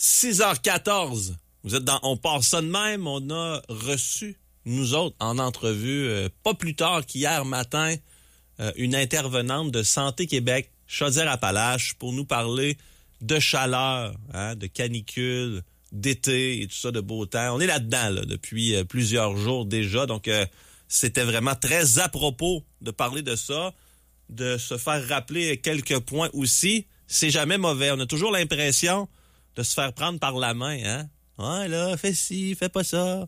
6h14. Vous êtes dans On part ça de même. On a reçu, nous autres, en entrevue, pas plus tard qu'hier matin, une intervenante de Santé Québec, Chaudière-Appalaches, pour nous parler de chaleur, de canicule, d'été et tout ça, de beau temps. On est là-dedans là, depuis plusieurs jours déjà. Donc, c'était vraiment très à propos de parler de ça, de se faire rappeler quelques points aussi. C'est jamais mauvais. On a toujours l'impression de se faire prendre par la main, hein? Ouais, là, fais ci, fais pas ça.